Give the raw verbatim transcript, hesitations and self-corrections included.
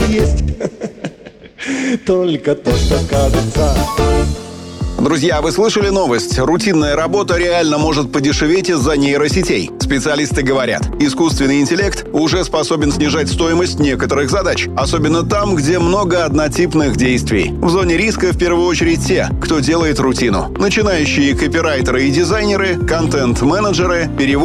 есть только то, что кажется. Друзья, вы слышали новость? Рутинная работа реально может подешеветь из-за нейросетей. Специалисты говорят, искусственный интеллект уже способен снижать стоимость некоторых задач, особенно там, где много однотипных действий. В зоне риска в первую очередь те, кто делает рутину. Начинающие копирайтеры и дизайнеры, контент-менеджеры, переводчики,